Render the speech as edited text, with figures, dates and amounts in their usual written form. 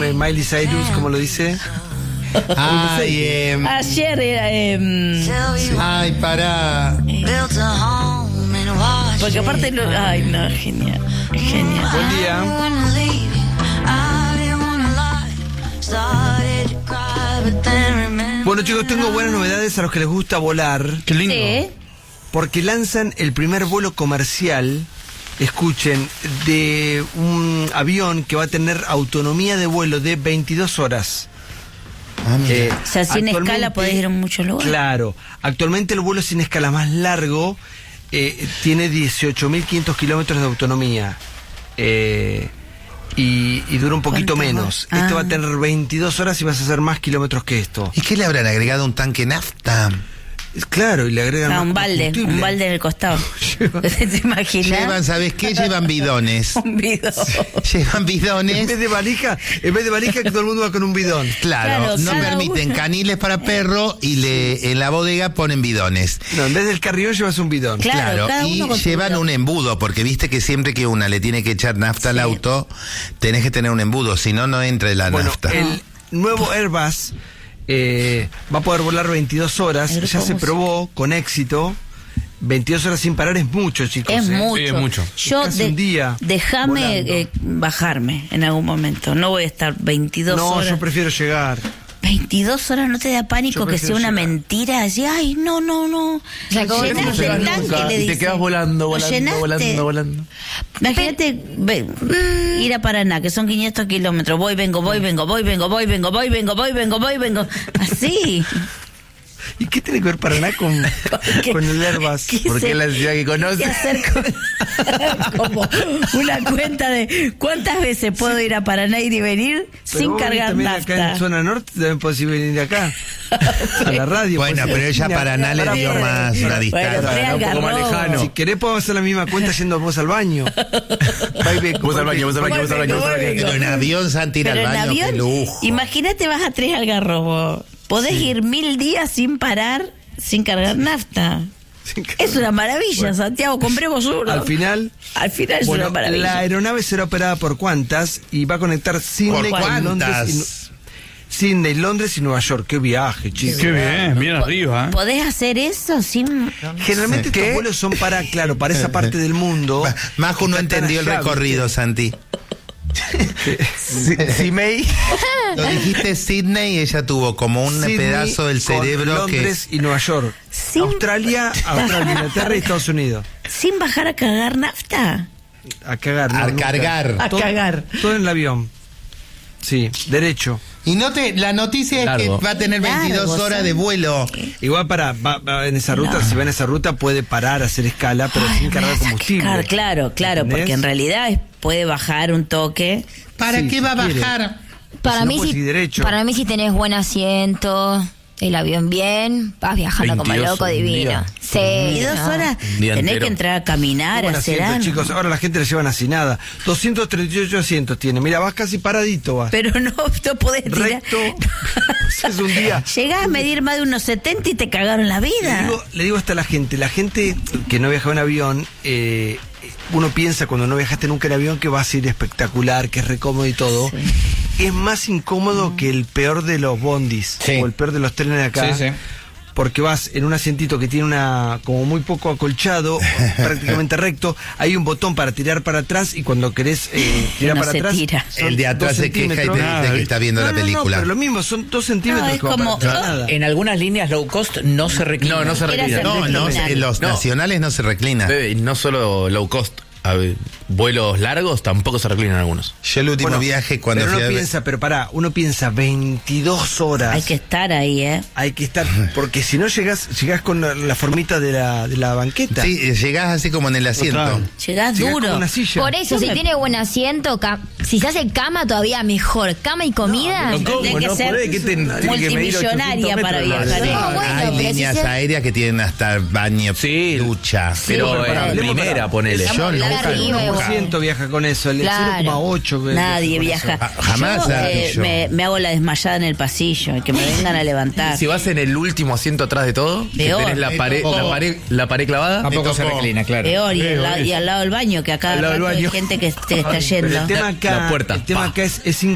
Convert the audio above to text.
Miley Cyrus, como lo dice. Ay, Ayer era... ay, pará. Porque aparte... Ay, no, genial. Genial. Buen día. Bueno, chicos, tengo buenas novedades a los que les gusta volar. Qué lindo. Sí. Porque lanzan el primer vuelo comercial, escuchen, de un avión que va a tener autonomía de vuelo de 22 horas. Mira. O sea, sin Actualmente, escala podés ir a muchos lugares. Claro. Actualmente el vuelo sin escala más largo tiene 18.500 kilómetros de autonomía. Y dura un poquito ¿Cuánto menos. más? Este va a tener 22 horas y vas a hacer más kilómetros que esto. ¿Y qué le habrán agregado? ¿Un tanque nafta? Claro, y le agregan más Un balde en el costado. ¿Te imaginas? Llevan, ¿sabes qué? Llevan bidones. Un bidón. Llevan En bidones. vez de valija, que todo el mundo va con un bidón. Claro, no cada permiten uno. caniles para perro y en la bodega ponen bidones. No, en vez del carrión llevas un bidón. Claro, cada y uno con su llevan bidón. un embudo, porque viste que siempre que una le tiene que echar nafta al auto, tenés que tener un embudo, si no, no entra la Bueno, nafta. el nuevo Airbus va a poder volar 22 horas. El Ya grupo se probó con éxito. 22 horas sin parar es mucho, chicos. Es Sí, mucho. es mucho. Yo Casi un día déjame volando. bajarme en algún momento. No voy a estar 22 No, horas. yo prefiero llegar. 22 horas, ¿no te da pánico Yo que sea prefiero una llegar. mentira? Así, ay, no. Ya como que no Llenaste llegas el tanque, nunca, le y te dicen. quedas volando, ¿Lo volando, llenaste? volando. Imagínate ir a Paraná, que son 500 kilómetros. Voy, vengo. Así. ¿Y qué tiene que ver Paraná con el Airbus? Porque es la ciudad que conoce. ¿Qué hacer como una cuenta de cuántas veces puedo ir a Paraná, ir y venir Pero sin vos cargar también acá en nafta? zona norte también podés venir acá. A la radio. Bueno, podés pero ella venir Paraná acá. le dio más una distancia. Bueno, un poco más Algarrobo. lejano. Si querés podemos hacer la misma cuenta yendo vos al baño. Vos al baño. Pero en avión, Santi, ir al Pero en baño, qué avión, lujo. imagínate vas a 3 Algarrobo. Podés ir 1000 días sin parar, sin cargar nafta. Es una maravilla, Santiago, compremos uno. Al final es bueno, una maravilla. la aeronave será operada por Qantas y va a conectar Sydney ¿Por con Londres cuántas? Sydney, Londres y Nueva York. Qué viaje, chicos. Qué bien arriba. ¿Podés hacer eso sin...? Generalmente estos vuelos son para esa parte del mundo. Majo no que está tan entendió el allá, recorrido, Santi. Sydney, Lo dijiste Sydney y ella tuvo como un pedazo del con cerebro Londres y Nueva York. Sin- Australia, Inglaterra y Estados Unidos. ¿Sin bajar a cargar nafta? A cagar. A nunca. cargar. A cagar. Todo en el avión. Sí, derecho. Y la noticia es Largo. que va a tener 22 Largo, horas de vuelo. Igual va en esa ruta, si va en esa ruta puede parar, hacer escala, pero sin cargar combustible. Claro, ¿Entendés? porque en realidad puede bajar un toque. ¿Para Sí, qué va a si quiere. bajar? Para Si no mí, puedes ir derecho. para mí si tenés buen asiento, el avión bien, vas viajando como 22 loco un divino. día. Sí. Y 2 no. horas día tenés entero. que entrar a caminar, Buen a hacer asiento, algo. chicos, ahora la gente le llevan así nada. 238 asientos tiene. Mira, vas casi paradito, vas. Pero no podés tirar. Recto. Es un día. Llegás a medir más de unos 70 y te cagaron la vida. Le digo hasta a la gente que no viaja en avión, uno piensa cuando no viajaste nunca en avión que vas a ir espectacular, que es recómodo y todo. Es más incómodo que el peor de los bondis Sí. o el peor de los trenes de acá. Sí. Porque vas en un asientito que tiene como muy poco acolchado, prácticamente recto. Hay un botón para tirar para atrás y cuando querés tirar no para se atrás. tira. son El de atrás 2 se queja y te centímetros. dice que está viendo la película. pero lo mismo, son 2 centímetros. No, es que va como- para nada. En algunas líneas low cost no se reclina. No se Quiere reclina. hacer No, reclinar. en los No. nacionales no se reclina. Y no solo low cost. A ver, vuelos largos tampoco se reclinan algunos. Yo el último Bueno, viaje cuando pero fui uno piensa 22 horas. Hay que estar ahí, ¿eh? Hay que estar, porque si no llegás con la formita de la banqueta. Sí, llegás así como en el asiento. Total. Llegás Llegás duro. con una silla. Por eso, si tiene buen asiento, si se hace cama todavía mejor. Cama y comida. No, ¿cómo? Tenés que No ser podés, que tiene que medir multimillonaria 800 para metros. viajar. No, ¿eh? bueno, Hay pero si líneas se- aéreas que tienen hasta baño, Sí. ducha. Pero pero pará, en hablemos primera, para- ponele. Estamos Yo hablando nunca, arriba, nunca. igual. 1% viaja con eso, el Claro. 0,8. Nadie con viaja. eso. Jamás, Yo, yo. me hago la desmayada en el pasillo y que me vengan a levantar. Si vas en el último asiento atrás de todo, que Peor. tenés la pared clavada. Tampoco se tocó. reclina, claro. Peor, y al lado del baño, que acá Al lado del hay baño. gente que está Pero yendo. el tema acá, La puerta. el tema acá es